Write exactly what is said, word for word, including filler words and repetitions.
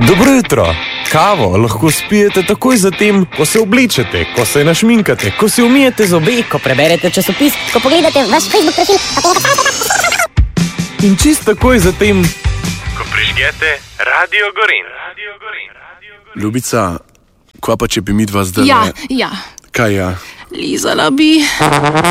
Dobro jutro. Kavo lahko spijete takoj zatem, ko se oblečete, ko se našminkate, ko se umijete zobe, ko preberete časopis, ko pogledate vaš Facebook profil, in čist takoj zatem, ko prižgete Radio Gorenj. Ljubica, kva pa če bi midva zdaj... Ja, ja. Kaj ja? Lizala bi...